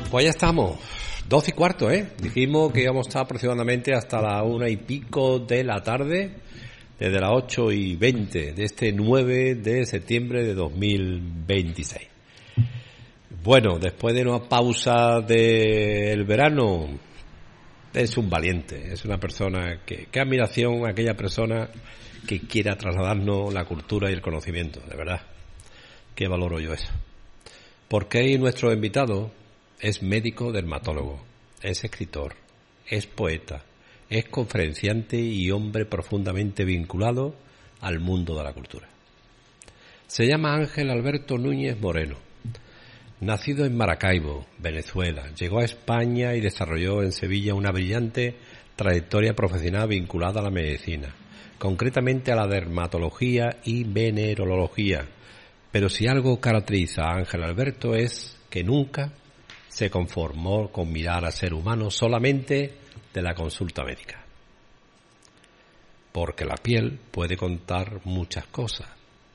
Pues ya estamos, 12:15, ¿eh? Dijimos que íbamos a estar aproximadamente hasta la 1:15 de la tarde, desde las 8:20 de este 9 de septiembre de 2026. Bueno, después de una pausa del verano, es un valiente, es una persona que... Qué admiración a aquella persona que quiera trasladarnos la cultura y el conocimiento, de verdad. Qué valoro yo eso. Porque ahí nuestro invitado es médico dermatólogo, es escritor, es poeta, es conferenciante y hombre profundamente vinculado al mundo de la cultura. Se llama Ángel Alberto Núñez Moreno. Nacido en Maracaibo, Venezuela, llegó a España y desarrolló en Sevilla una brillante trayectoria profesional vinculada a la medicina, concretamente a la dermatología y venerología. Pero si algo caracteriza a Ángel Alberto es que nunca se conformó con mirar al ser humano solamente de la consulta médica. Porque la piel puede contar muchas cosas.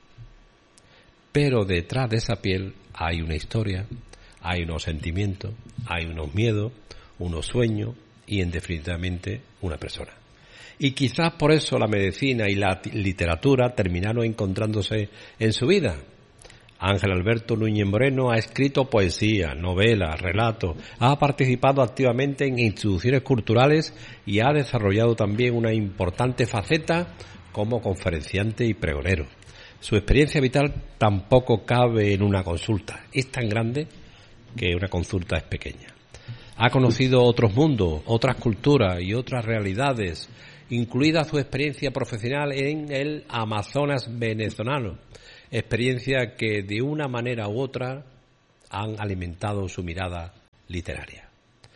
Pero detrás de esa piel hay una historia, hay unos sentimientos, hay unos miedos, unos sueños y, en definitivamente, una persona. Y quizás por eso la medicina y la literatura terminaron encontrándose en su vida. Ángel Alberto Núñez Moreno ha escrito poesía, novelas, relatos, ha participado activamente en instituciones culturales y ha desarrollado también una importante faceta como conferenciante y pregonero. Su experiencia vital tampoco cabe en una consulta. Es tan grande que una consulta es pequeña. Ha conocido otros mundos, otras culturas y otras realidades, incluida su experiencia profesional en el Amazonas venezolano, experiencia que de una manera u otra han alimentado su mirada literaria.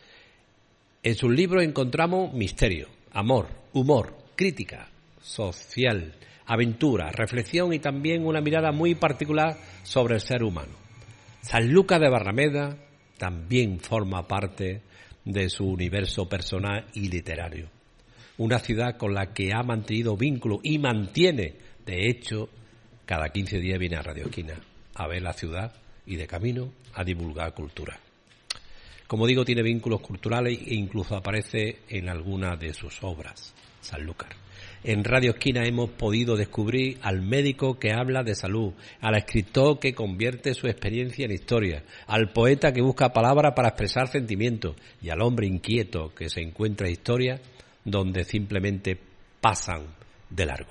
En sus libros encontramos misterio, amor, humor, crítica social, aventura, reflexión y también una mirada muy particular sobre el ser humano. Sanlúcar de Barrameda también forma parte de su universo personal y literario. Una ciudad con la que ha mantenido vínculo y mantiene, de hecho, cada 15 días viene a Radio Esquina a ver la ciudad y de camino a divulgar cultura. Como digo, tiene vínculos culturales e incluso aparece en algunas de sus obras, Sanlúcar. En Radio Esquina hemos podido descubrir al médico que habla de salud, al escritor que convierte su experiencia en historia, al poeta que busca palabras para expresar sentimientos y al hombre inquieto que se encuentra historias donde simplemente pasan de largo.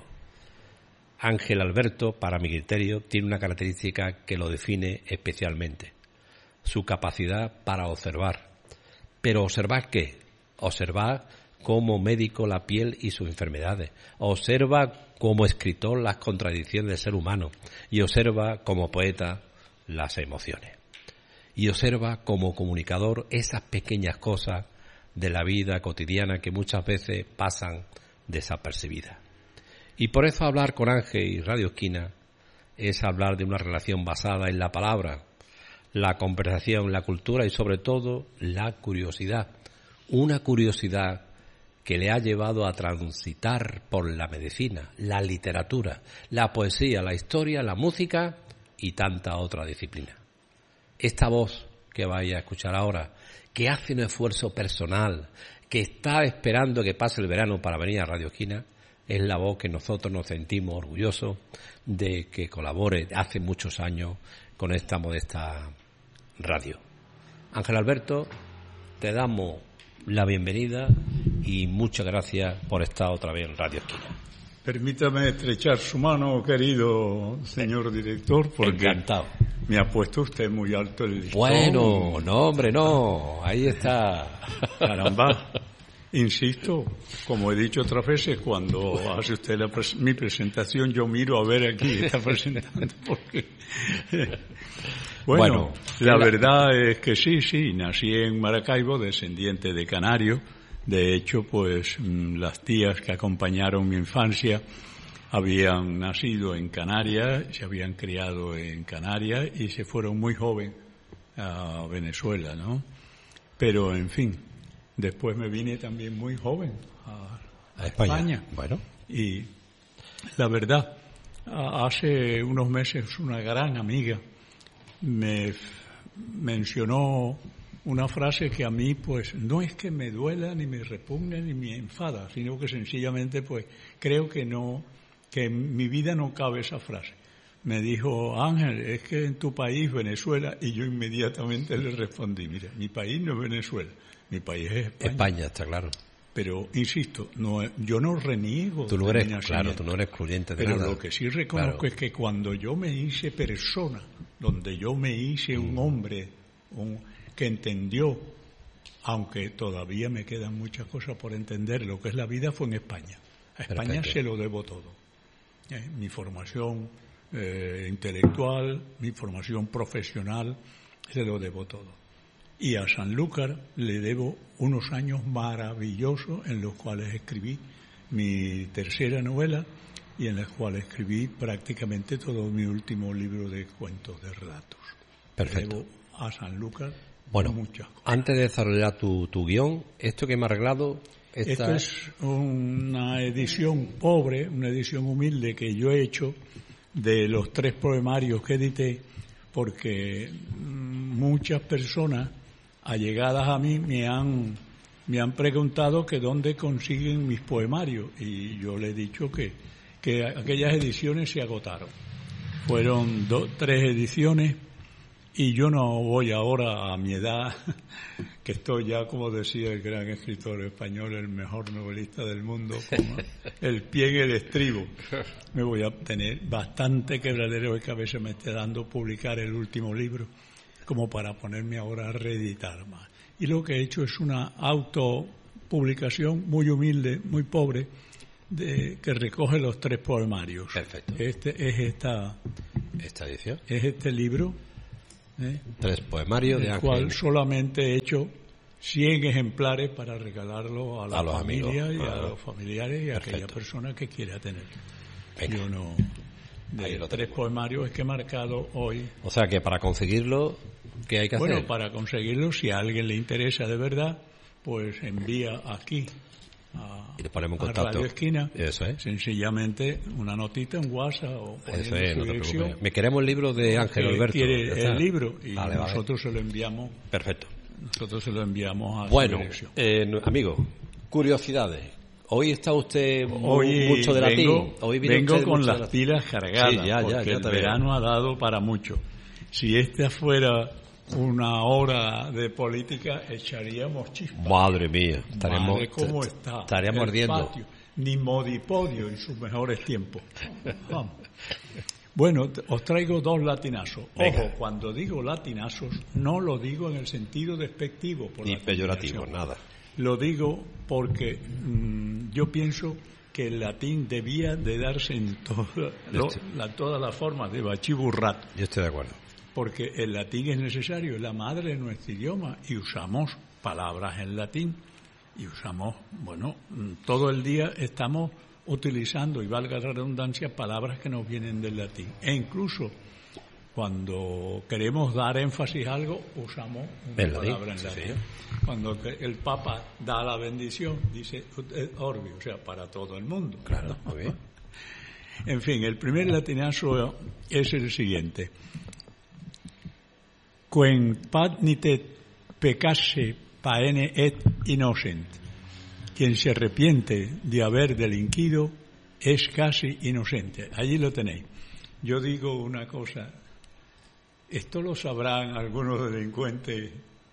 Ángel Alberto, para mi criterio, tiene una característica que lo define especialmente: su capacidad para observar. ¿Pero observar qué? Observar como médico la piel y sus enfermedades, observa como escritor las contradicciones del ser humano y observa como poeta las emociones. Y observa como comunicador esas pequeñas cosas de la vida cotidiana que muchas veces pasan desapercibidas. Y por eso hablar con Ángel y Radio Esquina es hablar de una relación basada en la palabra, la conversación, la cultura y sobre todo la curiosidad. Una curiosidad que le ha llevado a transitar por la medicina, la literatura, la poesía, la historia, la música y tanta otra disciplina. Esta voz que vais a escuchar ahora, que hace un esfuerzo personal, que está esperando que pase el verano para venir a Radio Esquina, es la voz que nosotros nos sentimos orgullosos de que colabore hace muchos años con esta modesta radio. Ángel Alberto, te damos la bienvenida y muchas gracias por estar otra vez en Radio Esquina. Permítame estrechar su mano, querido señor director, porque encantado. Me ha puesto usted muy alto el listón. Bueno, no hombre, no, ahí está. Caramba. Insisto, como he dicho otras veces, cuando hace usted mi presentación, yo miro a ver a quién está presentando, porque... Bueno, la verdad es que sí, nací en Maracaibo, descendiente de canario. De hecho, pues las tías que acompañaron mi infancia habían nacido en Canarias, se habían criado en Canarias y se fueron muy joven a Venezuela, ¿no? Pero, en fin, después me vine también muy joven a España. Bueno. Y la verdad, hace unos meses una gran amiga me mencionó una frase que a mí, pues, no es que me duela, ni me repugne, ni me enfada, sino que sencillamente, pues, creo que en mi vida no cabe esa frase. Me dijo, Ángel, es que en tu país, Venezuela, y yo inmediatamente le respondí, mira, mi país no es Venezuela, mi país es España. España, está claro. Pero, insisto, yo no reniego. Tú no eres, claro, tú no eres excluyente de nada. Pero lo que sí reconozco es que cuando yo me hice persona, donde yo me hice un hombre que entendió, aunque todavía me quedan muchas cosas por entender, lo que es la vida fue en España. A España Perfecto. se lo debo todo. Mi formación intelectual, mi formación profesional, se lo debo todo. Y a Sanlúcar le debo unos años maravillosos en los cuales escribí mi tercera novela y en las cuales escribí prácticamente todo mi último libro de cuentos, de relatos. Perfecto. Le debo a Sanlúcar muchas cosas. Antes de desarrollar tu guión, esto que me ha arreglado... Esto es una edición pobre, una edición humilde que yo he hecho de los 3 poemarios que edité, porque muchas personas allegadas a mí me han preguntado que dónde consiguen mis poemarios, y yo le he dicho que aquellas ediciones se agotaron. Fueron 3 ediciones, y yo no voy ahora a mi edad, que estoy ya, como decía el gran escritor español, el mejor novelista del mundo, como el pie en el estribo. Me voy a tener bastante quebradero de cabeza, me esté dando publicar el último libro, como para ponerme ahora a reeditar más. Y lo que he hecho es una autopublicación muy humilde, muy pobre, que recoge los 3 poemarios. Perfecto. Esta edición. Es este libro. 3 poemarios de el Ángel. Cual solamente he hecho 100 ejemplares para regalarlo a la familia amigos, y a los familiares y a Perfecto. aquella persona que quiera tener. Venga. Yo no... Ahí De lo 3 tenemos. poemarios es que he marcado hoy. O sea que para conseguirlo, ¿qué hay que hacer? Bueno, para conseguirlo, si a alguien le interesa de verdad, pues envía aquí Y le ponemos en a contacto. Radio Esquina, Eso es. sencillamente una notita en WhatsApp o poniendo Eso es, su no te dirección. preocupes. Me queremos el libro de Ángel Que Alberto. quiere Ya está. el libro y Vale. nosotros se lo enviamos. Perfecto. Nosotros se lo enviamos a Bueno, su dirección. amigo, curiosidades. Hoy está usted Hoy mucho de latín. Hoy viene vengo usted con mucho de las latín. pilas cargadas, Sí, ya porque el te veo. verano ha dado para mucho. Si esta fuera una hora de política, echaríamos chispas. Madre mía, Madre, ¿cómo está? estaríamos El ardiendo. patio, ni modipodio en sus mejores tiempos. Vamos. Bueno, os traigo 2 latinazos. Venga. Ojo, cuando digo latinazos, no lo digo en el sentido despectivo. Por Ni la peyorativo, combinación. nada. Lo digo porque yo pienso que el latín debía de darse en todas las formas de bachiburrato, Yo estoy de acuerdo. porque el latín es necesario, es la madre de nuestro idioma y usamos palabras en latín y usamos, todo el día estamos utilizando, y valga la redundancia, palabras que nos vienen del latín. E incluso cuando queremos dar énfasis a algo, usamos una palabra en latín. Sí. Cuando el Papa da la bendición, dice orbi, o sea, para todo el mundo. Claro, muy bien. En fin, el primer latinazo es el siguiente. Quem patnitet peccasse paene et innocent. Quien se arrepiente de haber delinquido es casi inocente. Allí lo tenéis. Yo digo una cosa, esto lo sabrán algunos delincuentes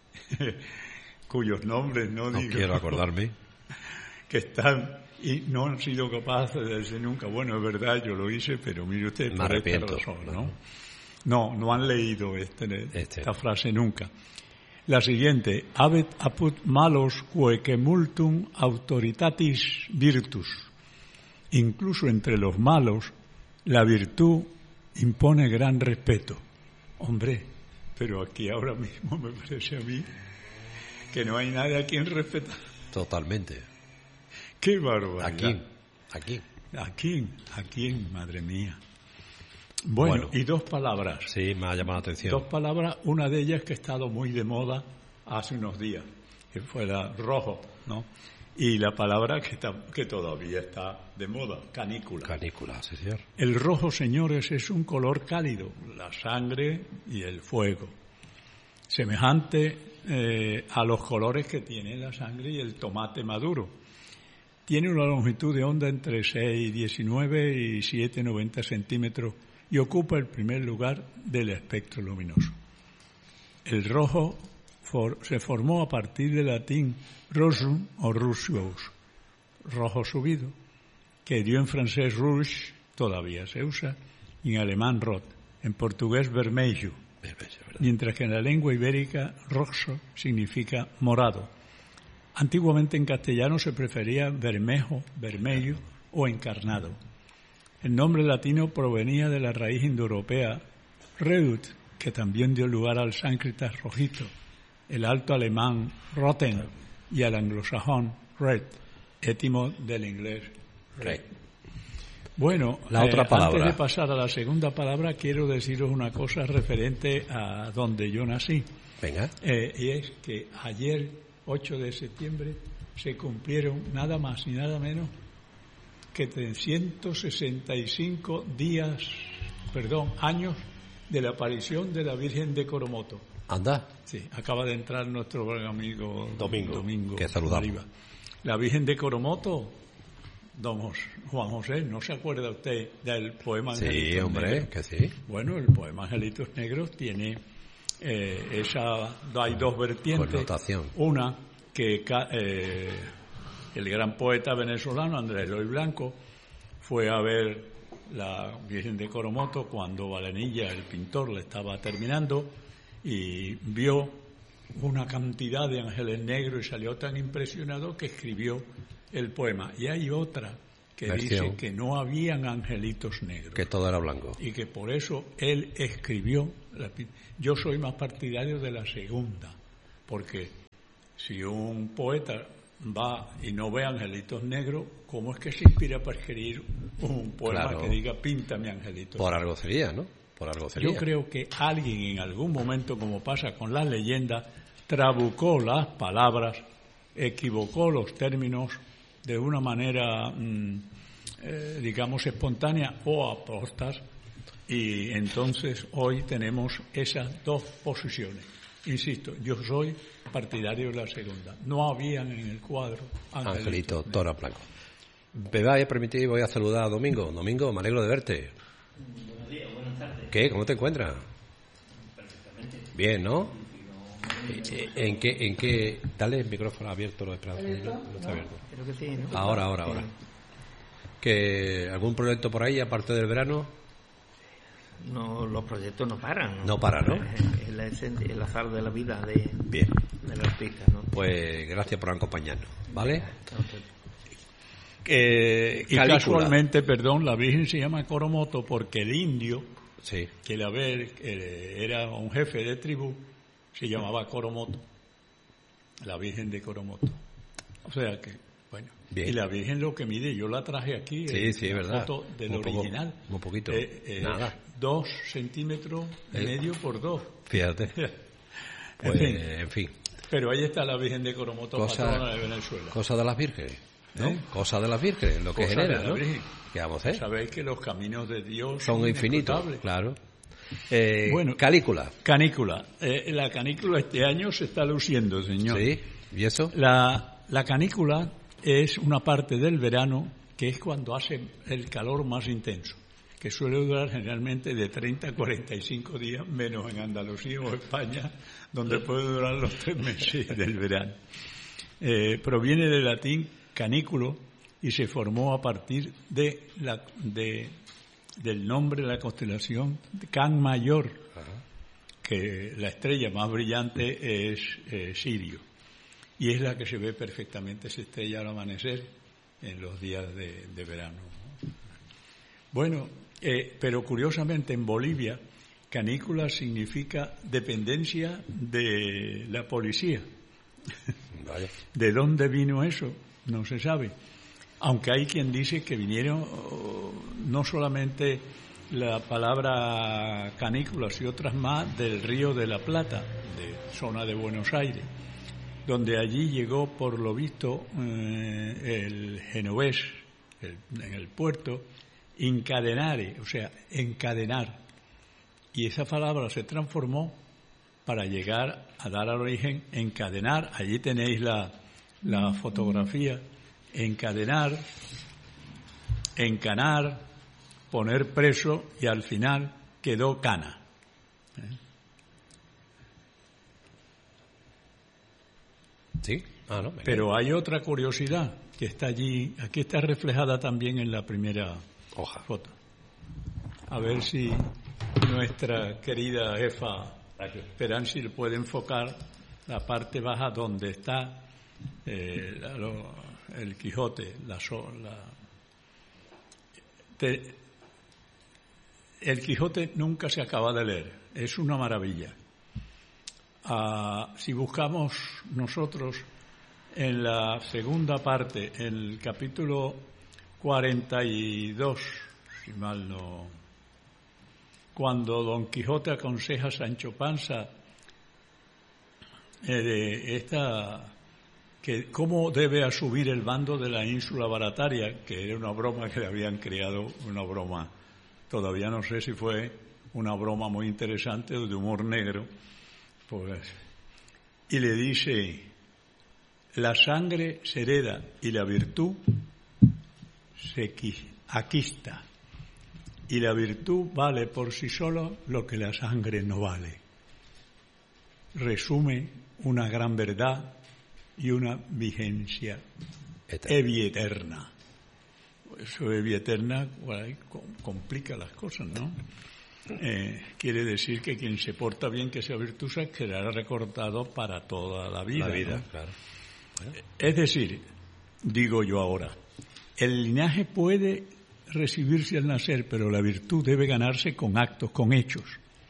cuyos nombres no digo. No quiero acordarme. Que están y no han sido capaces de decir nunca, bueno, es verdad, yo lo hice, pero mire usted, Me por esta arrepiento. razón, ¿no? No han leído esta frase nunca. La siguiente, habet apud malos quoque multum autoritatis virtus. Incluso entre los malos, la virtud impone gran respeto. Hombre, pero aquí ahora mismo me parece a mí que no hay nadie a quien respetar. Totalmente. ¡Qué barbaridad! ¿A quién, madre mía? Bueno, y 2 palabras. Sí, me ha llamado la atención. 2 palabras, una de ellas que ha estado muy de moda hace unos días, que fue la rojo, ¿no? Y la palabra que todavía está de moda, canícula. Canícula, sí, señor. El rojo, señores, es un color cálido, la sangre y el fuego. Semejante a los colores que tiene la sangre y el tomate maduro. Tiene una longitud de onda entre 6,19 y 7,90 centímetros y ocupa el primer lugar del espectro luminoso. El rojo se formó a partir del latín rosum o ruseus, rojo subido, que dio en francés rouge, todavía se usa, y en alemán rot, en portugués vermelho, mientras que en la lengua ibérica roxo significa morado. Antiguamente en castellano se prefería bermejo, vermelho o encarnado. El nombre latino provenía de la raíz indoeuropea reut, que también dio lugar al sánscrito rojito, el alto alemán roten y al anglosajón red, étimo del inglés red. Bueno, la otra palabra. Antes de pasar a la segunda palabra, quiero deciros una cosa referente a donde yo nací. Venga. Y es que ayer, 8 de septiembre, se cumplieron nada más ni nada menos que 365 años de la aparición de la Virgen de Coromoto. Anda. Sí, acaba de entrar nuestro gran amigo Domingo que saludamos. Arriba. La Virgen de Coromoto, don Juan José, ¿no se acuerda usted del poema Angelitos Sí, hombre, Negros? que sí. Bueno, el poema Angelitos Negros tiene hay dos vertientes. Connotación. Una que el gran poeta venezolano Andrés Eloy Blanco fue a ver la Virgen de Coromoto cuando Valenilla, el pintor, le estaba terminando y vio una cantidad de ángeles negros y salió tan impresionado que escribió el poema. Y hay otra que dice que no habían angelitos negros. Que todo era blanco. Y que por eso él escribió. Yo soy más partidario de la segunda, porque si un poeta va y no ve angelitos negros, ¿cómo es que se inspira para escribir un poema que diga píntame angelitos? Por algo sería, ¿no? Por algo sería. Yo creo que alguien en algún momento, como pasa con las leyendas, trabucó las palabras, equivocó los términos de una manera, digamos, espontánea o apostas, y entonces hoy tenemos esas dos posiciones. Insisto, yo soy partidario de la segunda. No habían en el cuadro angelitos toros blancos. Me va a permitir, voy a saludar a Domingo. Domingo, me alegro de verte. Buenos días, buenas tardes. ¿Qué? ¿Cómo te encuentras? Perfectamente. Bien, ¿no? ¿En qué? Dale el micrófono abierto, lo está abierto. Creo que sí, ¿no? Ahora. ¿Que algún proyecto por ahí, aparte del verano? No, los proyectos no paran. No paran, ¿no? Es el azar de la vida Bien. del artista, ¿no? Pues gracias por acompañarnos, ¿vale? Y casualmente, la Virgen se llama Coromoto porque el indio, sí, que era un jefe de tribu, se llamaba Coromoto, la Virgen de Coromoto. O sea que, bueno. Bien. Y la Virgen lo que mide, yo la traje aquí, sí, es verdad, foto del original. Muy poquito, nada. 2 centímetros y medio por 2. Fíjate. Pues, en fin. Pero ahí está la Virgen de Coromoto, patrona de Venezuela. Cosa de las vírgenes, ¿no? Cosa de las vírgenes, lo que genera, ¿no? ¿Qué vamos a hacer? Sabéis que los caminos de Dios son infinitos, claro. Bueno, canícula. La canícula este año se está luciendo, señor. Sí, ¿y eso? La canícula es una parte del verano que es cuando hace el calor más intenso, que suele durar generalmente de 30 a 45 días, menos en Andalucía o España, donde puede durar los 3 meses del verano. Proviene del latín canículo y se formó a partir del nombre de la constelación de Can Mayor, que la estrella más brillante es Sirio, y es la que se ve perfectamente, esa estrella al amanecer en los días de verano. Bueno, pero curiosamente en Bolivia, canícula significa dependencia de la policía. Vaya. ¿De dónde vino eso? No se sabe. Aunque hay quien dice que vinieron no solamente la palabra canículas y otras más del Río de la Plata, de zona de Buenos Aires, donde allí llegó, por lo visto, el genovés en el puerto, encadenare, o sea, encadenar. Y esa palabra se transformó para llegar a dar origen, encadenar, allí tenéis la fotografía, encadenar, encanar, poner preso y al final quedó cana. ¿Sí? No, pero hay otra curiosidad que está allí, aquí está reflejada también en la primera hoja. Foto. A ver si nuestra querida jefa Esperanza le puede enfocar la parte baja donde está el Quijote, el Quijote nunca se acaba de leer, es una maravilla. Si buscamos nosotros en la segunda parte, en el capítulo 42, si mal no, cuando Don Quijote aconseja a Sancho Panza que cómo debe asumir el bando de la ínsula Barataria, que era una broma que le habían creado, una broma, todavía no sé si fue una broma muy interesante o de humor negro, pues, y le dice: la sangre se hereda y la virtud se aquista, y la virtud vale por sí sola lo que la sangre no vale. Resume una gran verdad y una vigencia eterna. Eso eterna complica las cosas, ¿no? Quiere decir que quien se porta bien, que esa virtud se quedará recordado para toda la vida. ¿No? Claro. Bueno. Es decir, digo yo ahora, el linaje puede recibirse al nacer, pero la virtud debe ganarse con actos, con hechos.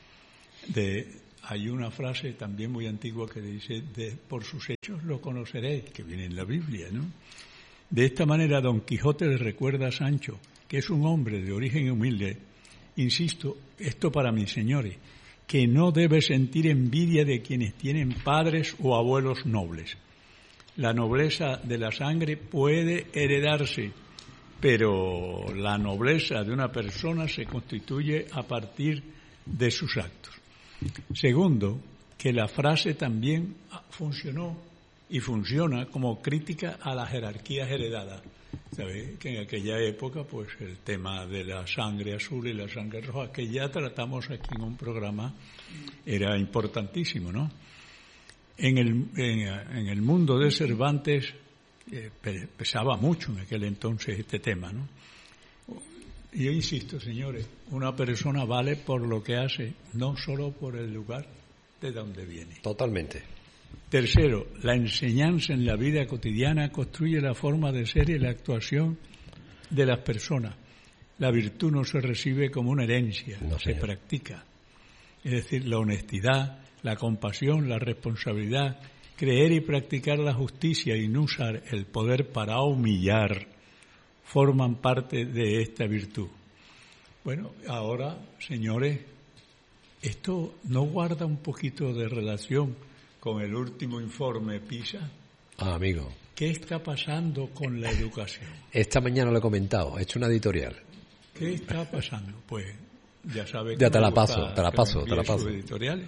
Hay una frase también muy antigua que dice: por sus hechos lo conoceréis, que viene en la Biblia, ¿no? De esta manera Don Quijote le recuerda a Sancho que es un hombre de origen humilde. Insisto, esto para mis señores, que no debe sentir envidia de quienes tienen padres o abuelos nobles. La nobleza de la sangre puede heredarse, pero la nobleza de una persona se constituye a partir de sus actos. Segundo, que la frase también funcionó y funciona como crítica a las jerarquías heredadas. ¿Sabes? Que en aquella época, pues el tema de la sangre azul y la sangre roja, que ya tratamos aquí en un programa, era importantísimo, ¿no? En el mundo de Cervantes pesaba mucho en aquel entonces este tema, ¿no? Y yo insisto, señores, una persona vale por lo que hace, no solo por el lugar de donde viene. Totalmente. Tercero, la enseñanza en la vida cotidiana construye la forma de ser y la actuación de las personas. La virtud no se recibe como una herencia, se practica. Es decir, la honestidad, la compasión, la responsabilidad, creer y practicar la justicia y no usar el poder para humillar, forman parte de esta virtud. Bueno, ahora, señores, esto no guarda un poquito de relación con el último informe PISA. Amigo. ¿Qué está pasando con la educación? Esta mañana lo he comentado, he hecho una editorial. ¿Qué está pasando? Pues ya sabes. Ya te la paso. Editoriales,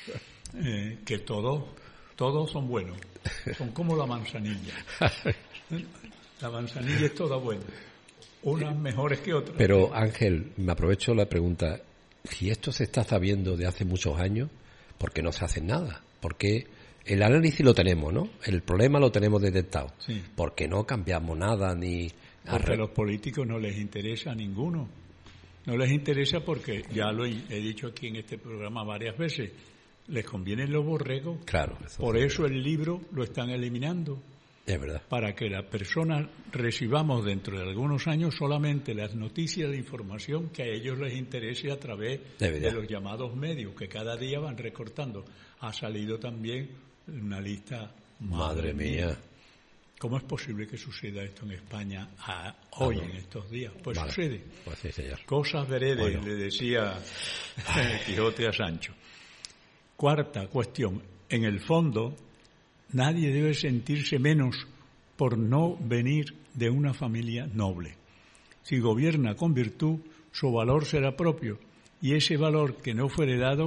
que todos son buenos. Son como la manzanilla. La manzanilla es toda buena. Unas mejores que otras. Pero Ángel, me aprovecho la pregunta. Si esto se está sabiendo de hace muchos años, ¿por qué no se hace nada? Porque el análisis lo tenemos, ¿no? El problema lo tenemos detectado. Sí. ¿Por qué no cambiamos nada ni...? Porque a los políticos no les interesa a ninguno. No les interesa porque, ya lo he dicho aquí en este programa varias veces, les convienen los borregos. Claro. Por eso el libro lo están eliminando. Es verdad. Para que las personas recibamos dentro de algunos años solamente las noticias, la información que a ellos les interese a través de los llamados medios, que cada día van recortando. Ha salido también una lista, madre mía. ¿Cómo es posible que suceda esto en España hoy, en estos días? Pues sucede. Pues sí, señor. Cosas veredes, le decía Quijote a Sancho. Cuarta cuestión. En el fondo, nadie debe sentirse menos por no venir de una familia noble. Si gobierna con virtud, su valor será propio, y ese valor que no fue heredado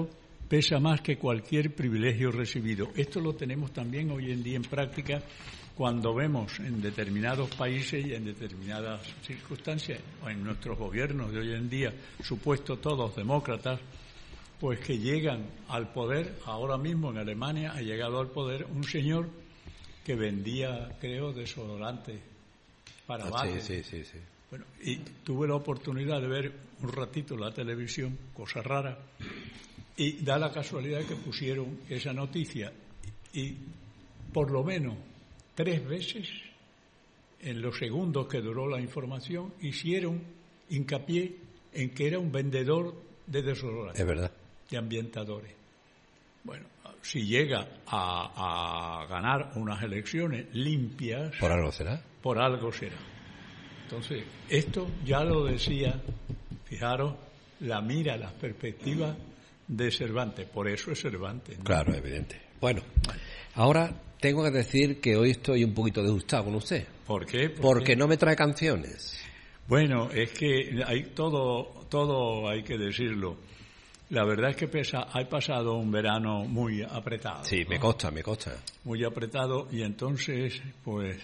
pesa más que cualquier privilegio recibido. Esto lo tenemos también hoy en día en práctica cuando vemos en determinados países y en determinadas circunstancias, o en nuestros gobiernos de hoy en día, supuestos todos demócratas, pues que llegan al poder. Ahora mismo en Alemania ha llegado al poder un señor que vendía, creo, desodorante para bates. Sí. Bueno, y tuve la oportunidad de ver un ratito la televisión, cosa rara, y da la casualidad que pusieron esa noticia y por lo menos 3 veces en los segundos que duró la información hicieron hincapié en que era un vendedor de desodorante. Es verdad. De ambientadores. Bueno, si llega a ganar unas elecciones limpias... ¿Por algo será? Por algo será. Entonces, esto ya lo decía, fijaros, la mira, las perspectivas de Cervantes. Por eso es Cervantes, ¿no? Claro, evidente. Bueno, ahora tengo que decir que hoy estoy un poquito disgustado con usted. ¿Por qué? Porque no me trae canciones. Bueno, es que hay todo hay que decirlo. La verdad es que he pasado un verano muy apretado. Sí, ¿no? me consta. Muy apretado y entonces, pues,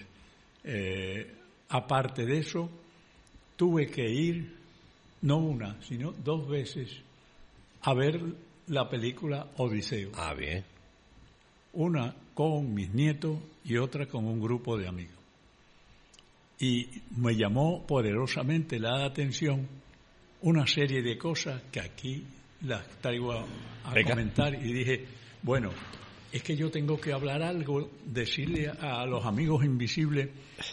aparte de eso, tuve que ir, no una, sino 2 veces, a ver la película Odiseo. Ah, bien. Una con mis nietos y otra con un grupo de amigos. Y me llamó poderosamente la atención una serie de cosas que aquí las traigo a comentar y dije, bueno, es que yo tengo que hablar algo, decirle a los amigos invisibles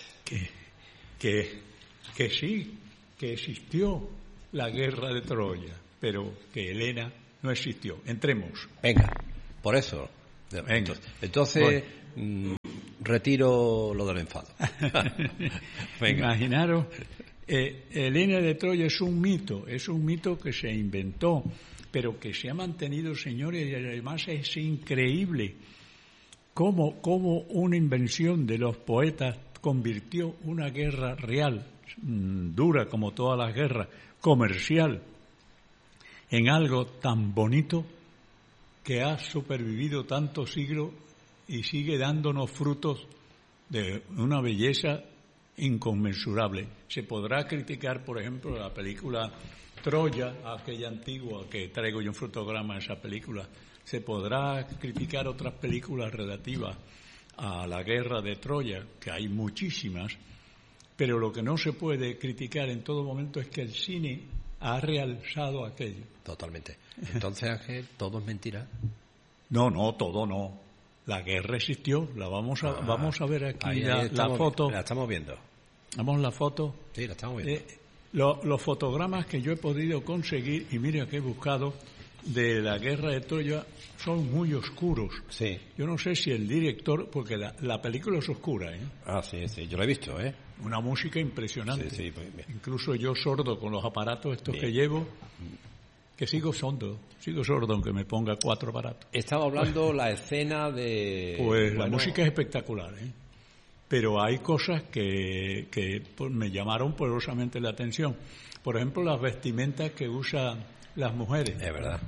que sí, que existió la guerra de Troya, pero que Helena no existió. Entremos. Venga, por eso. Venga. Entonces, retiro lo del enfado. Venga. Imaginaros, Helena de Troya es un mito que se inventó, pero que se ha mantenido, señores, y además es increíble cómo una invención de los poetas convirtió una guerra real, dura como todas las guerras, comercial, en algo tan bonito que ha supervivido tantos siglos y sigue dándonos frutos de una belleza inconmensurable. Se podrá criticar, por ejemplo, la película Troya, aquella antigua que traigo yo un fotograma de esa película. Se podrá criticar otras películas relativas a la guerra de Troya, que hay muchísimas, pero lo que no se puede criticar en todo momento es que el cine ha realzado aquello. Totalmente. Entonces, Ángel, ¿todo es mentira? No, todo no. La guerra existió. Vamos a ver aquí la foto. La estamos viendo. ¿Vamos la foto? Sí, la estamos viendo. Los fotogramas que yo he podido conseguir, y mira que he buscado, de la guerra de Troya, son muy oscuros. Sí. Yo no sé si el director, porque la película es oscura, ¿eh? Ah, sí, yo lo he visto, ¿eh? Una música impresionante. Sí, bien. Incluso yo sordo con los aparatos estos bien. Que llevo, que sigo sordo aunque me ponga 4 aparatos. Estaba hablando la escena de... Pues la música es espectacular, ¿eh? Pero hay cosas que me llamaron poderosamente la atención. Por ejemplo, las vestimentas que usan las mujeres. Es verdad.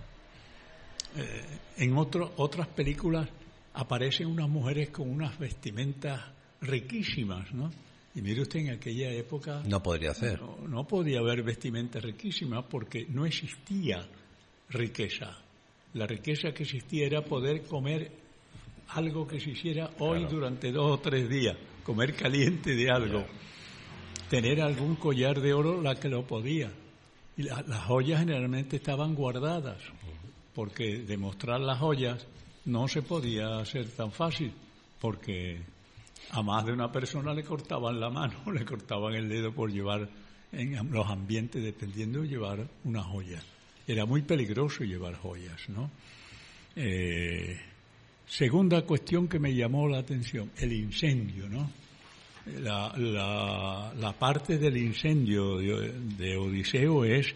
En otras películas aparecen unas mujeres con unas vestimentas riquísimas, ¿no? Y mire usted, en aquella época... No podría ser. No podía haber vestimentas riquísimas porque no existía riqueza. La riqueza que existía era poder comer algo que se hiciera hoy durante 2 o 3 días, comer caliente de algo, tener algún collar de oro la que lo podía. Y las joyas generalmente estaban guardadas, porque demostrar las joyas no se podía hacer tan fácil, porque a más de una persona le cortaban la mano, le cortaban el dedo por llevar en los ambientes, dependiendo de llevar una joya. Era muy peligroso llevar joyas, ¿no? Segunda cuestión que me llamó la atención, el incendio, ¿no? La parte del incendio de Odiseo es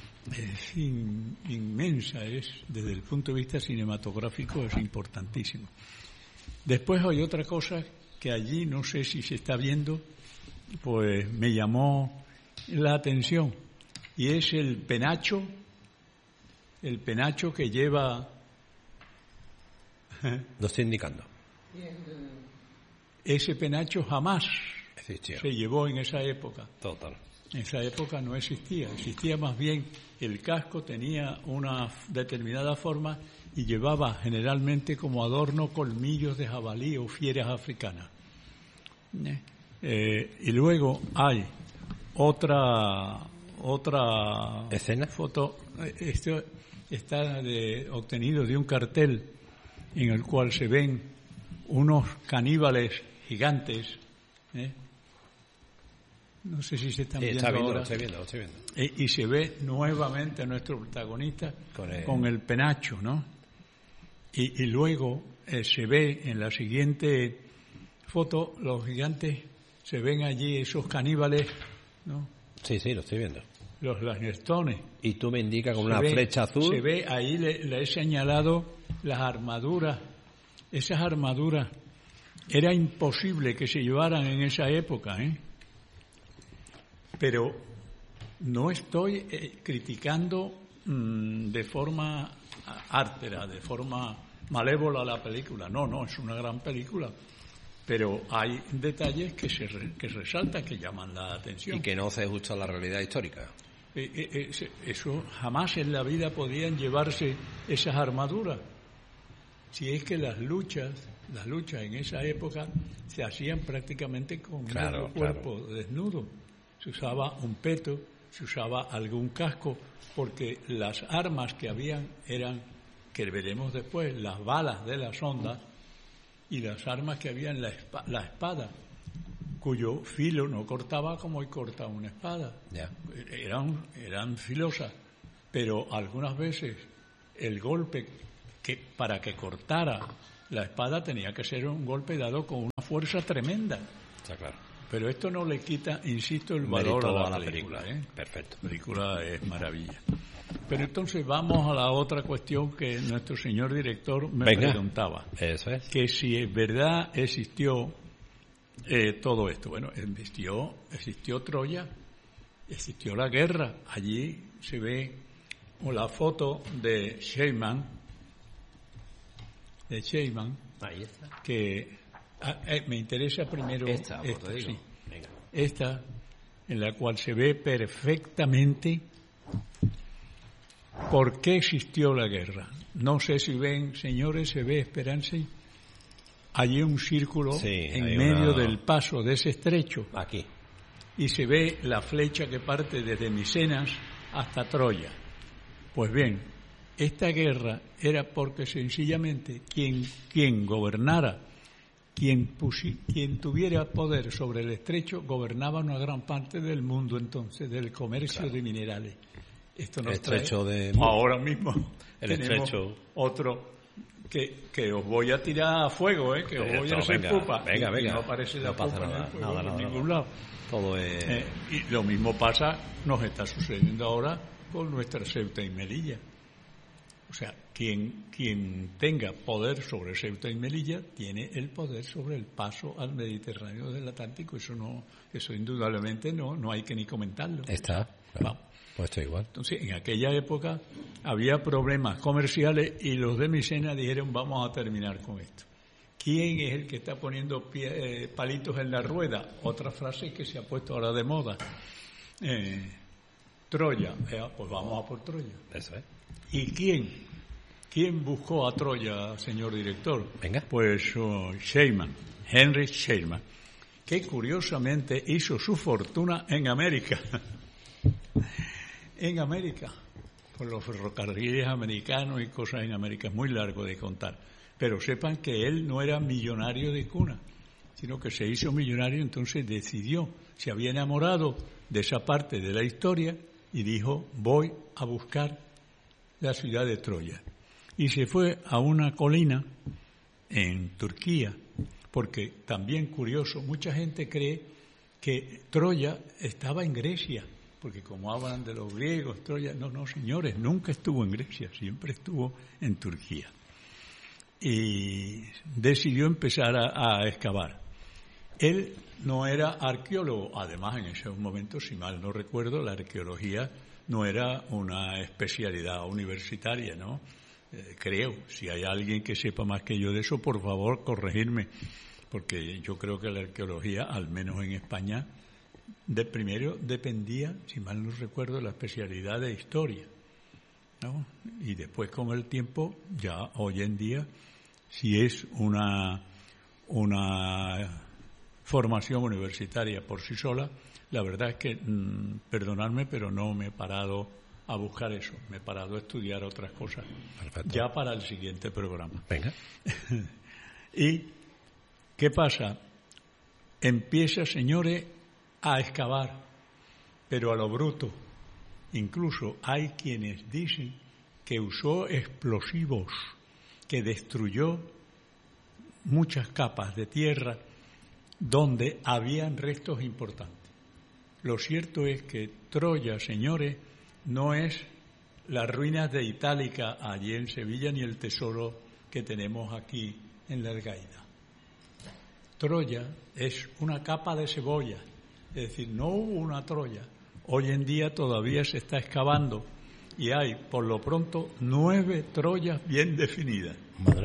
inmensa, desde el punto de vista cinematográfico es importantísimo. Después hay otra cosa que allí no sé si se está viendo, pues me llamó la atención, y es el penacho que lleva No estoy indicando. Ese penacho jamás Existió. se llevó en esa época. Total. En esa época no existía. Existía más bien el casco, tenía una determinada forma y llevaba generalmente como adorno colmillos de jabalí o fieras africanas. Y luego hay otra ¿Escena? foto. Esto está obtenido de un cartel en el cual se ven unos caníbales gigantes. No sé si se están viendo ahora. Lo estoy viendo. Y se ve nuevamente a nuestro protagonista con el penacho, ¿no? Y luego se ve en la siguiente foto, los gigantes, se ven allí esos caníbales, ¿no? Sí, lo estoy viendo. Los lañestones. Y tú me indicas con una flecha azul. Se ve, ahí le he señalado las armaduras. Esas armaduras era imposible que se llevaran en esa época, Pero no estoy criticando de forma ártera, de forma malévola la película. No, es una gran película. Pero hay detalles que resaltan, que llaman la atención. Y que no se ajusta a la realidad histórica. Eso jamás en la vida podían llevarse esas armaduras. Si es que las luchas en esa época se hacían prácticamente con el cuerpo desnudo. Se usaba un peto, se usaba algún casco, porque las armas que habían eran, que veremos después, las balas de las ondas, y las armas que había en la espada, cuyo filo no cortaba como hoy corta una espada. Yeah. Eran filosas, pero algunas veces el golpe para que cortara la espada tenía que ser un golpe dado con una fuerza tremenda. Está claro. Pero esto no le quita, insisto, el valor a la película. Perfecto. La película es maravilla. Pero entonces vamos a la otra cuestión que nuestro señor director me preguntaba. Eso es. Que si es verdad existió todo esto. Bueno, existió Troya, existió la guerra. Allí se ve la foto de Sheyman. Ahí está. Que me interesa primero esta sí. Esta, en la cual se ve perfectamente por qué existió la guerra. No sé si ven, señores, se ve, espérense, allí un círculo en medio del paso de ese estrecho. Aquí. Y se ve la flecha que parte desde Micenas hasta Troya. Pues bien, esta guerra era porque sencillamente quien gobernara, quien tuviera poder sobre el estrecho, gobernaba una gran parte del mundo entonces, del comercio de minerales. Esto nos trae, ahora mismo tenemos otro que os voy a tirar a fuego, que os voy a hacer pupa. Venga. No aparece la pupa nada, en ningún lado. Todo es... y lo mismo nos está sucediendo ahora con nuestra Ceuta y Melilla. O sea, quien tenga poder sobre Ceuta y Melilla tiene el poder sobre el paso al Mediterráneo del Atlántico. Eso indudablemente no hay que ni comentarlo. Está, claro. Pues esto igual. Entonces, en aquella época había problemas comerciales y los de Micenas dijeron, vamos a terminar con esto. ¿Quién es el que está poniendo palitos en la rueda? Otra frase que se ha puesto ahora de moda. Troya. Pues vamos a por Troya. Eso es. ¿Y quién buscó a Troya, señor director? Venga. Pues Henry Sheyman, que curiosamente hizo su fortuna en América. En América, por los ferrocarriles americanos y cosas en América. Es muy largo de contar. Pero sepan que él no era millonario de cuna, sino que se hizo millonario, entonces decidió, se había enamorado de esa parte de la historia y dijo, voy a buscar la ciudad de Troya. Y se fue a una colina en Turquía, porque también curioso, mucha gente cree que Troya estaba en Grecia, porque como hablan de los griegos, Troya, no señores, nunca estuvo en Grecia, siempre estuvo en Turquía. Y decidió empezar a excavar. Él no era arqueólogo, además en ese momento, si mal no recuerdo, la arqueología no era una especialidad universitaria, ¿no? Creo, si hay alguien que sepa más que yo de eso, por favor, corregirme, porque yo creo que la arqueología, al menos en España, primero dependía, si mal no recuerdo, de la especialidad de historia, ¿no? Y después, con el tiempo, ya hoy en día, si es una formación universitaria por sí sola, la verdad es que, perdonadme, pero no me he parado a buscar eso, me he parado a estudiar otras cosas. Perfecto. Ya para el siguiente programa. Venga. ¿Y qué pasa? Empieza, señores, a excavar, pero a lo bruto. Incluso hay quienes dicen que usó explosivos, que destruyó muchas capas de tierra donde habían restos importantes. Lo cierto es que Troya, señores, no es las ruinas de Itálica allí en Sevilla ni el tesoro que tenemos aquí en la Algaida. Troya es una capa de cebolla, es decir, no hubo una Troya. Hoy en día todavía se está excavando y hay, por lo pronto, 9 Troyas bien definidas. Madre.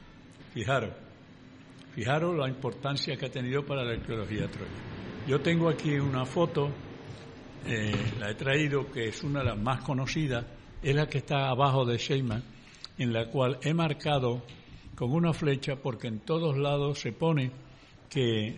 Fijaros la importancia que ha tenido para la arqueología Troya. Yo tengo aquí una foto, la he traído, que es una de las más conocidas, es la que está abajo de Sheyman, en la cual he marcado con una flecha, porque en todos lados se pone que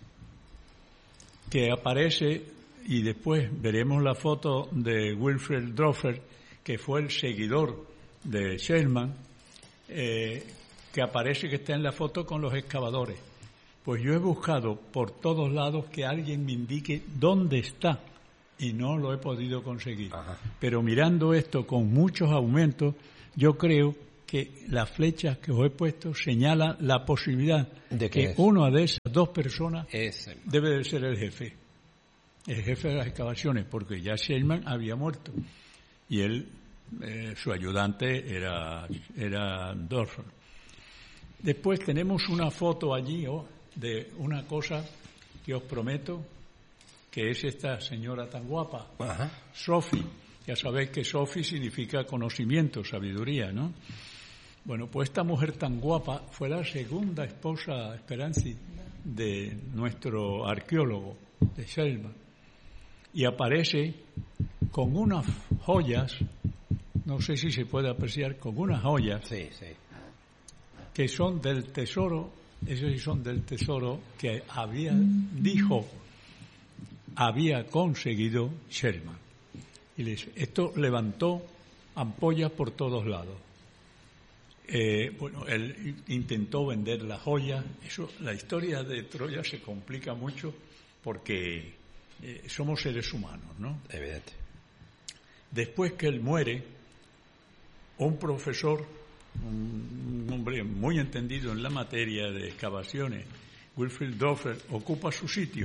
aparece, y después veremos la foto de Wilfred Droffer, que fue el seguidor de Sheyman, que aparece que está en la foto con los excavadores. Pues yo he buscado por todos lados que alguien me indique dónde está y no lo he podido conseguir. Ajá. Pero mirando esto con muchos aumentos, yo creo que las flechas que os he puesto señalan la posibilidad de que una de esas dos personas Ese. debe de ser el jefe de las excavaciones, porque ya Sheyman había muerto y él, su ayudante era Dorfer. Después tenemos una foto allí de una cosa que os prometo, que es esta señora tan guapa, Ajá. Sophie. Ya sabéis que Sophie significa conocimiento, sabiduría, ¿no? Bueno, pues esta mujer tan guapa fue la segunda esposa, Speranzi, de nuestro arqueólogo, de Sheyman, y aparece con unas joyas, no sé si se puede apreciar, con unas joyas Sí, sí. que son del tesoro, esos sí son del tesoro que había conseguido Sheyman. Y esto levantó ampollas por todos lados. Bueno, él intentó vender las joyas. La historia de Troya se complica mucho porque somos seres humanos, ¿no? Evidente. Después que él muere, un profesor, un hombre muy entendido en la materia de excavaciones, Wilfried Droffer, ocupa su sitio.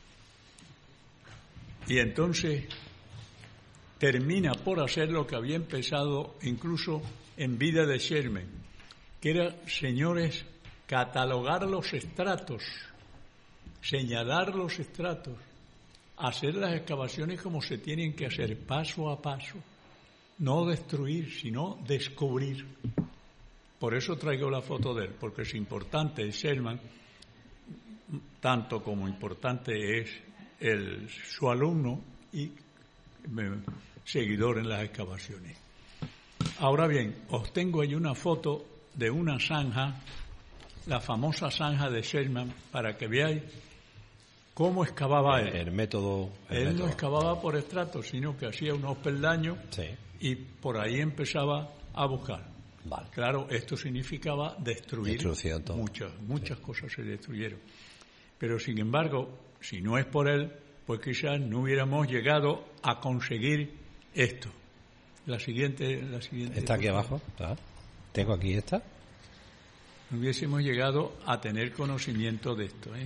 Y entonces termina por hacer lo que había empezado incluso en vida de Sheyman, que era, señores, catalogar los estratos, señalar los estratos, hacer las excavaciones como se tienen que hacer, paso a paso, no destruir, sino descubrir. Por eso traigo la foto de él, porque es importante Sheyman, tanto como importante es su alumno y seguidor en las excavaciones. Ahora bien, os tengo ahí una foto de una zanja, la famosa zanja de Sheyman, para que veáis cómo excavaba él. El método. Él no excavaba por estratos, sino que hacía unos peldaños y por ahí empezaba a buscar. Vale. Claro, esto significaba destruir muchas cosas se destruyeron. Pero sin embargo, si no es por él, pues quizás no hubiéramos llegado a conseguir esto. La siguiente. Está aquí abajo. Tengo aquí esta. No hubiésemos llegado a tener conocimiento de esto,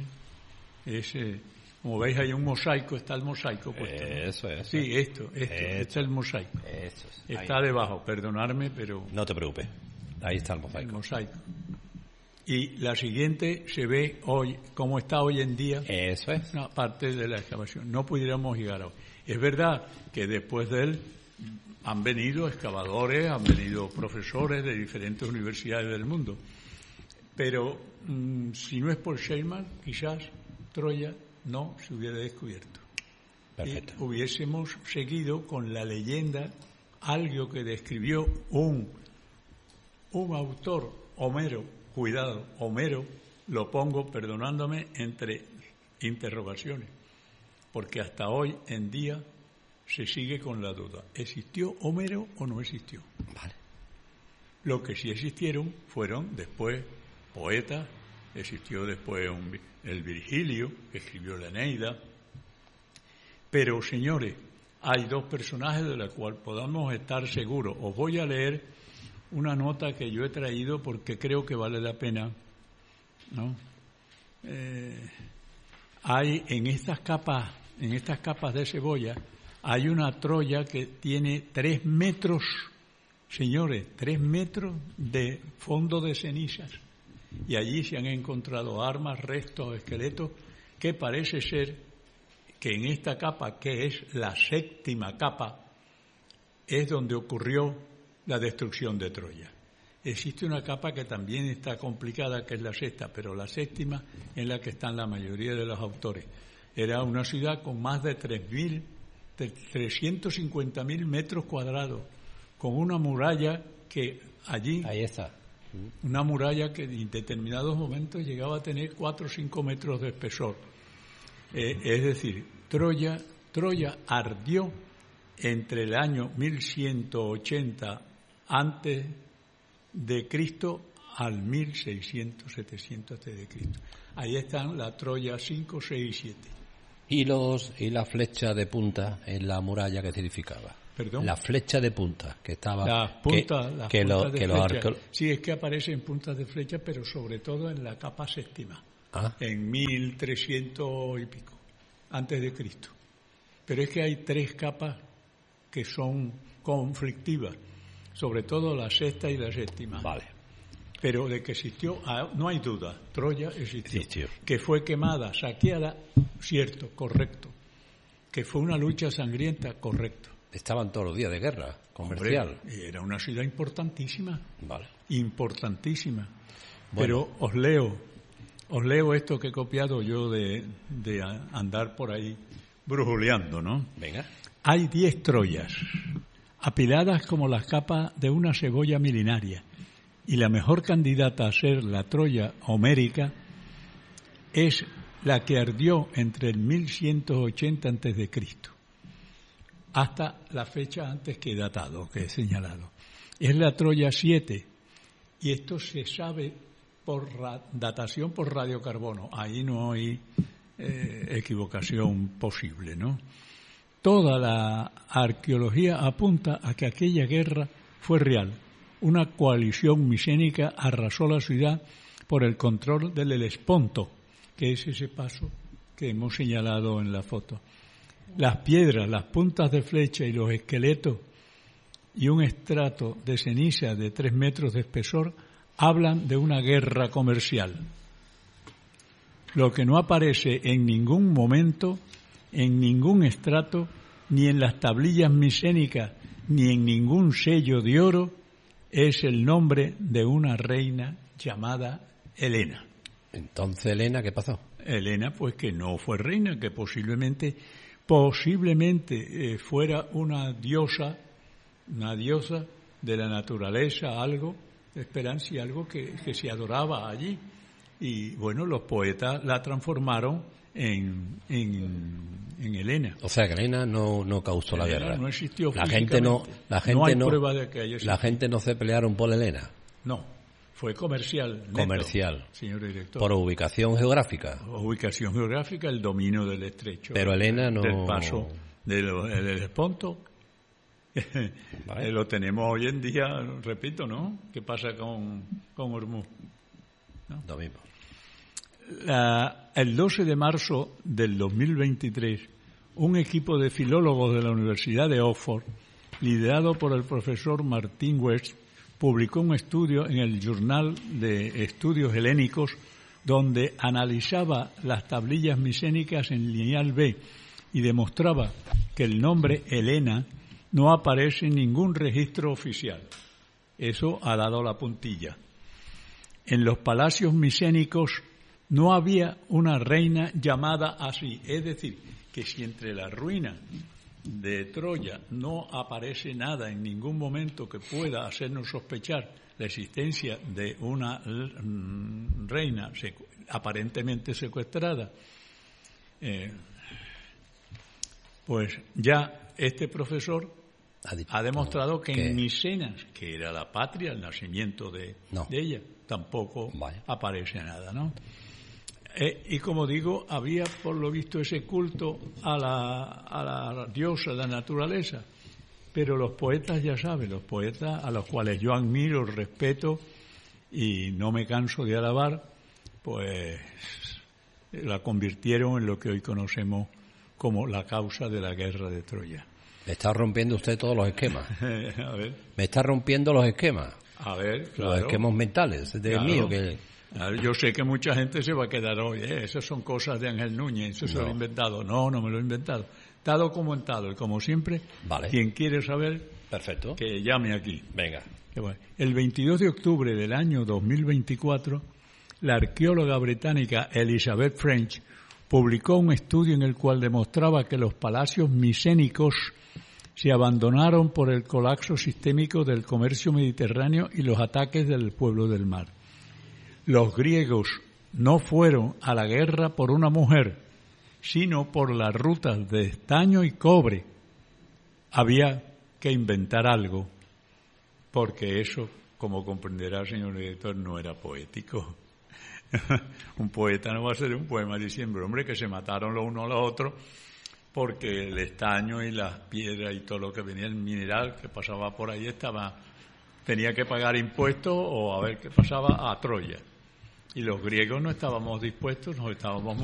como veis hay un mosaico, está el mosaico puesto, ¿no? Eso. Sí, esto es el mosaico. Está debajo, perdonadme, pero... No te preocupes, ahí está el mosaico. El mosaico. Y la siguiente se ve hoy, como está hoy en día. Eso es. Una parte de la excavación. No pudiéramos llegar a hoy. Es verdad que después de él Han venido excavadores, han venido profesores de diferentes universidades del mundo. Pero si no es por Scheirman, quizás Troya no se hubiera descubierto. Perfecto. Y hubiésemos seguido con la leyenda, algo que describió un autor, Homero, cuidado, Homero, lo pongo, perdonándome, entre interrogaciones, porque hasta hoy en día se sigue con la duda. ¿Existió Homero o no existió? Vale. Lo que sí existieron fueron después poetas, existió después el Virgilio, que escribió la Eneida. Pero, señores, hay dos personajes de los cuales podamos estar seguros. Os voy a leer una nota que yo he traído porque creo que vale la pena, ¿no? Hay en estas capas de cebolla, hay una Troya que tiene 3 metros, señores, 3 metros de fondo de cenizas. Y allí se han encontrado armas, restos, esqueletos, que parece ser que en esta capa, que es la 7ª capa, es donde ocurrió la destrucción de Troya. Existe una capa que también está complicada, que es la 6ª, pero la 7ª en la que están la mayoría de los autores. Era una ciudad con más de 350.000 metros cuadrados, con una muralla que allí... Ahí está. Una muralla que en determinados momentos llegaba a tener 4 o 5 metros de espesor. Es decir, Troya ardió entre el año 1180 antes de Cristo al 1600, 700 antes de Cristo. Ahí están la Troya 5, 6 y 7. ¿Y la flecha de punta en la muralla qué significaba? ¿Perdón? La flecha de punta que estaba... Las puntas de flecha. Los Sí, es que aparece en puntas de flecha, pero sobre todo en la capa 7ª, en 1300 y pico, antes de Cristo. Pero es que hay 3 capas que son conflictivas, sobre todo la 6ª y la 7ª. Vale. Pero de que existió, no hay duda, Troya existió. Sí. Que fue quemada, saqueada, cierto, correcto. Que fue una lucha sangrienta, correcto. Estaban todos los días de guerra comercial. Hombre, era una ciudad importantísima. Vale. Importantísima. Bueno. Pero os leo esto que he copiado yo de andar por ahí brujuleando, ¿no? Venga. Hay 10 Troyas, apiladas como las capas de una cebolla milenaria, y la mejor candidata a ser la Troya homérica es la que ardió entre el 1180 a.C. hasta la fecha antes que he datado, que he señalado. Es la Troya 7, y esto se sabe por datación por radiocarbono. Ahí no hay equivocación posible, ¿no? Toda la arqueología apunta a que aquella guerra fue real. Una coalición micénica arrasó la ciudad por el control del Helesponto, que es ese paso que hemos señalado en la foto. Las piedras, las puntas de flecha y los esqueletos y un estrato de ceniza de 3 metros de espesor hablan de una guerra comercial. Lo que no aparece en ningún momento, en ningún estrato, ni en las tablillas micénicas, ni en ningún sello de oro, es el nombre de una reina llamada Helena. Entonces, Helena, ¿qué pasó? Helena, pues que no fue reina, que posiblemente fuera una diosa de la naturaleza, algo de esperanza y algo que se adoraba allí. Y bueno, los poetas la transformaron en Helena. O sea, que Helena no causó la Helena guerra. No existió La gente no hay prueba de que haya existido. La gente no se pelearon por Helena. No, fue comercial. Neto, comercial. Señor director. Por ubicación geográfica. Ubicación geográfica, el dominio del estrecho. Pero Helena no. Del paso del Helesponto. Vale. Lo tenemos hoy en día, repito, ¿no? ¿Qué pasa con Hormuz? ¿No? Lo mismo. El 12 de marzo del 2023, un equipo de filólogos de la Universidad de Oxford, liderado por el profesor Martin West, publicó un estudio en el Journal de Estudios Helénicos donde analizaba las tablillas micénicas en lineal B y demostraba que el nombre Helena no aparece ningún registro oficial. Eso ha dado la puntilla. En los palacios micénicos no había una reina llamada así. Es decir, que si entre las ruinas de Troya no aparece nada en ningún momento que pueda hacernos sospechar la existencia de una reina aparentemente secuestrada, pues ya este profesor ha demostrado que en Micenas, que era la patria, el nacimiento de ella, tampoco aparece nada, ¿no? Y como digo, había por lo visto ese culto a la diosa de la naturaleza, pero los poetas, ya saben, los poetas a los cuales yo admiro, respeto y no me canso de alabar, pues la convirtieron en lo que hoy conocemos como la causa de la guerra de Troya. Me está rompiendo usted todos los esquemas. A ver. Me está rompiendo los esquemas. A ver, claro. Los esquemas mentales. Claro. Mío que... Yo sé que mucha gente se va a quedar hoy, esas son cosas de Ángel Núñez, eso se lo he inventado. No me lo he inventado. Está documentado y como siempre, quien quiere saber, perfecto, que llame aquí. Venga. El 22 de octubre del año 2024, la arqueóloga británica Elizabeth French publicó un estudio en el cual demostraba que los palacios micénicos se abandonaron por el colapso sistémico del comercio mediterráneo y los ataques del pueblo del mar. Los griegos no fueron a la guerra por una mujer, sino por las rutas de estaño y cobre. Había que inventar algo, porque eso, como comprenderá, señor director, no era poético. Un poeta no va a hacer un poema diciendo, hombre, que se mataron los unos a los otros, porque el estaño y las piedras y todo lo que venía, el mineral que pasaba por ahí tenía que pagar impuestos o a ver qué pasaba a Troya. Y los griegos no estábamos dispuestos, nos estábamos